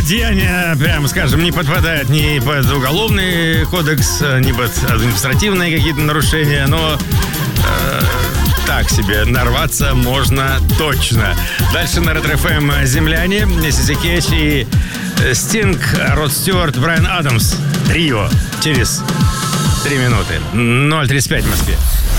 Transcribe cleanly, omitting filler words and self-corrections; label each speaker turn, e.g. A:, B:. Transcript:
A: деяние, прямо скажем, не подпадает ни под уголовный кодекс, ни под административные какие-то нарушения, но так себе нарваться можно точно. Дальше на Ретро-ФМ «Земляне», Сиси Кетч и Стинг, Род Стюарт, Брайан Адамс. Трио через 3 минуты. 0:35 в Москве.